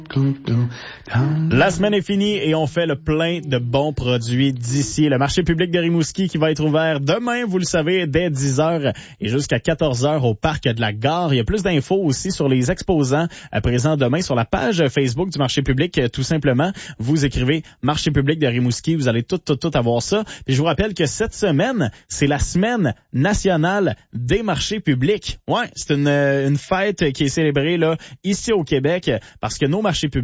La semaine est finie et on fait le plein de bons produits d'ici. Le marché public de Rimouski qui va être ouvert demain, vous le savez, dès 10h et jusqu'à 14h au parc de la Gare. Il y a plus d'infos aussi sur les exposants présents demain sur la page Facebook du marché public. Tout simplement, vous écrivez marché public de Rimouski, vous allez tout avoir ça. Puis je vous rappelle que cette semaine, c'est la semaine nationale des marchés publics. Ouais, c'est une fête qui est célébrée là ici au Québec parce que nos marchés publics